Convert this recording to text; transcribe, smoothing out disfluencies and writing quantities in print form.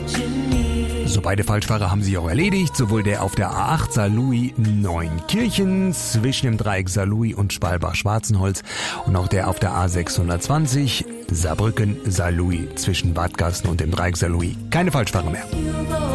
So, beide Falschfahrer haben sich auch erledigt. Sowohl der auf der A8 Saarlouis-Neunkirchen zwischen dem Dreieck Saarlouis und Spalbach-Schwarzenholz und auch der auf der A620 Saarbrücken-Saarlouis zwischen Wadgassen und dem Dreieck Saarlouis. Keine Falschfahrer mehr.